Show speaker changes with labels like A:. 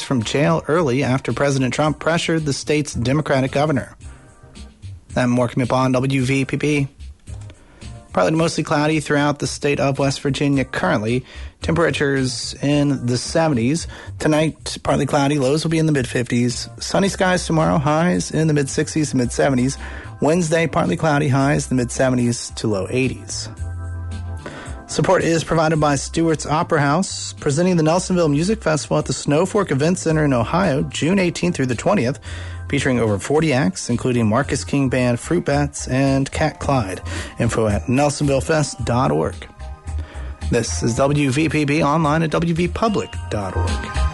A: from jail early after President Trump pressured the state's Democratic governor. And more coming up on WVPP. Partly to mostly cloudy throughout the state of West Virginia currently. Temperatures in the 70s. Tonight, partly cloudy. Lows will be in the mid-50s. Sunny skies tomorrow. Highs in the mid-60s to mid-70s. Wednesday, partly cloudy. Highs in the mid-70s to low 80s. Support is provided by Stewart's Opera House, presenting the Nelsonville Music Festival at the Snow Fork Event Center in Ohio, June 18th through the 20th, featuring over 40 acts, including Marcus King Band, Fruit Bats, and Cat Clyde. Info at nelsonvillefest.org. This is WVPB, online at wvpublic.org.